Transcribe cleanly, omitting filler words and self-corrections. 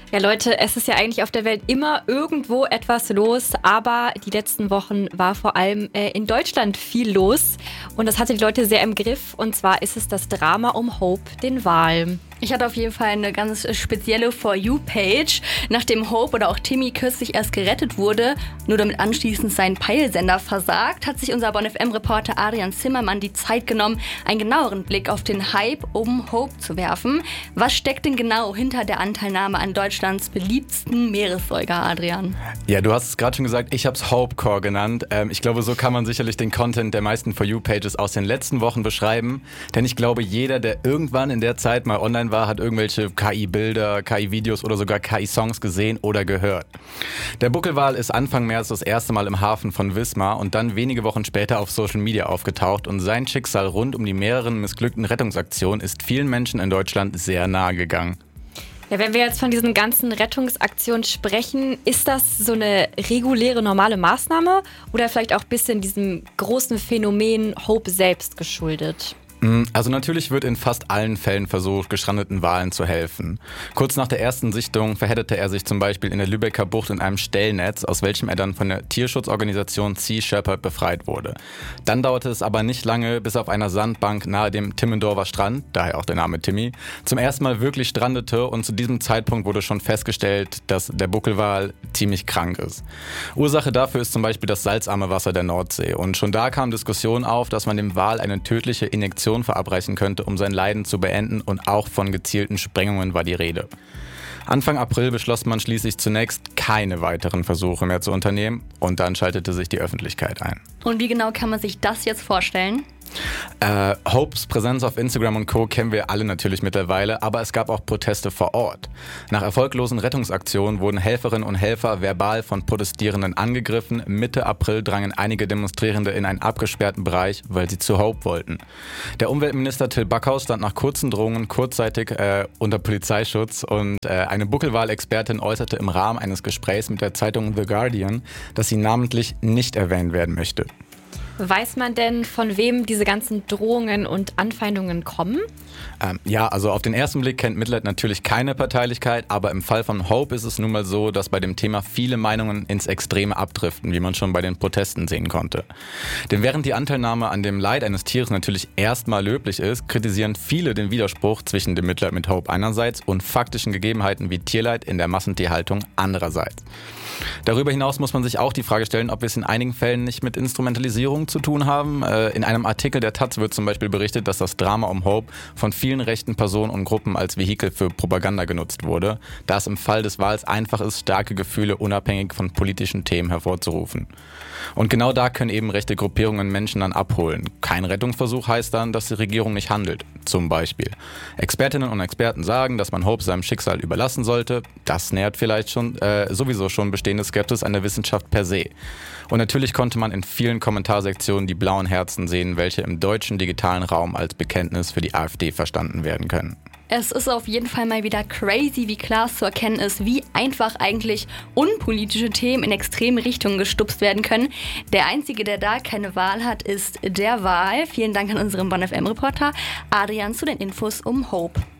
Ja, Leute, es ist ja eigentlich auf der Welt immer irgendwo etwas los, aber die letzten Wochen war vor allem in Deutschland viel los und das hatte die Leute sehr im Griff, und zwar ist es das Drama um Hope, den Wal. Ich hatte auf jeden Fall eine ganz spezielle For You-Page, nachdem Hope oder auch Timmy kürzlich erst gerettet wurde, nur damit anschließend sein Peilsender versagt, hat sich unser Bonn-FM-Reporter Adrian Zimmermann die Zeit genommen, einen genaueren Blick auf den Hype um Hope zu werfen. Was steckt denn genau hinter der Anteilnahme an Deutschlands beliebtesten Meeressäuger, Adrian? Ja, du hast es gerade schon gesagt, ich habe es Hopecore genannt. Ich glaube, so kann man sicherlich den Content der meisten For You-Pages aus den letzten Wochen beschreiben, denn ich glaube, jeder, der irgendwann in der Zeit mal online war, hat irgendwelche KI-Bilder, KI-Videos oder sogar KI-Songs gesehen oder gehört. Der Buckelwal ist Anfang März das erste Mal im Hafen von Wismar und dann wenige Wochen später auf Social Media aufgetaucht, und sein Schicksal rund um die mehreren missglückten Rettungsaktionen ist vielen Menschen in Deutschland sehr nahe gegangen. Ja, wenn wir jetzt von diesen ganzen Rettungsaktionen sprechen, ist das so eine reguläre, normale Maßnahme oder vielleicht auch ein bisschen diesem großen Phänomen Hope selbst geschuldet? Also natürlich wird in fast allen Fällen versucht, gestrandeten Walen zu helfen. Kurz nach der ersten Sichtung verhedderte er sich zum Beispiel in der Lübecker Bucht in einem Stellnetz, aus welchem er dann von der Tierschutzorganisation Sea Shepherd befreit wurde. Dann dauerte es aber nicht lange, bis er auf einer Sandbank nahe dem Timmendorfer Strand, daher auch der Name Timmy, zum ersten Mal wirklich strandete, und zu diesem Zeitpunkt wurde schon festgestellt, dass der Buckelwal ziemlich krank ist. Ursache dafür ist zum Beispiel das salzarme Wasser der Nordsee, und schon da kam Diskussion auf, dass man dem Wal eine tödliche Injektion verabreichen könnte, um sein Leiden zu beenden, und auch von gezielten Sprengungen war die Rede. Anfang April beschloss man schließlich zunächst, keine weiteren Versuche mehr zu unternehmen, und dann schaltete sich die Öffentlichkeit ein. Und wie genau kann man sich das jetzt vorstellen? Hopes Präsenz auf Instagram und Co. kennen wir alle natürlich mittlerweile, aber es gab auch Proteste vor Ort. Nach erfolglosen Rettungsaktionen wurden Helferinnen und Helfer verbal von Protestierenden angegriffen. Mitte April drangen einige Demonstrierende in einen abgesperrten Bereich, weil sie zu Hope wollten. Der Umweltminister Till Backhaus stand nach kurzen Drohungen kurzzeitig unter Polizeischutz, und eine Buckelwal-Expertin äußerte im Rahmen eines Gesprächs mit der Zeitung The Guardian, dass sie namentlich nicht erwähnt werden möchte. Weiß man denn, von wem diese ganzen Drohungen und Anfeindungen kommen? Ja, also auf den ersten Blick kennt Mitleid natürlich keine Parteilichkeit, aber im Fall von Hope ist es nun mal so, dass bei dem Thema viele Meinungen ins Extreme abdriften, wie man schon bei den Protesten sehen konnte. Denn während die Anteilnahme an dem Leid eines Tieres natürlich erstmal löblich ist, kritisieren viele den Widerspruch zwischen dem Mitleid mit Hope einerseits und faktischen Gegebenheiten wie Tierleid in der Massentierhaltung andererseits. Darüber hinaus muss man sich auch die Frage stellen, ob wir es in einigen Fällen nicht mit Instrumentalisierung zu tun haben. In einem Artikel der Taz wird zum Beispiel berichtet, dass das Drama um Hope von vielen rechten Personen und Gruppen als Vehikel für Propaganda genutzt wurde, da es im Fall des Wals einfach ist, starke Gefühle unabhängig von politischen Themen hervorzurufen. Und genau da können eben rechte Gruppierungen Menschen dann abholen. Kein Rettungsversuch heißt dann, dass die Regierung nicht handelt. Zum Beispiel. Expertinnen und Experten sagen, dass man Hope seinem Schicksal überlassen sollte. Das nährt vielleicht schon sowieso schon bestehende Skepsis an der Wissenschaft per se. Und natürlich konnte man in vielen Kommentarsektionen die blauen Herzen sehen, welche im deutschen digitalen Raum als Bekenntnis für die AfD verstanden werden können. Es ist auf jeden Fall mal wieder crazy, wie klar es zu erkennen ist, wie einfach eigentlich unpolitische Themen in extreme Richtungen gestupst werden können. Der Einzige, der da keine Wahl hat, ist der Wal. Vielen Dank an unseren Bonn FM-Reporter Adrian zu den Infos um Hope.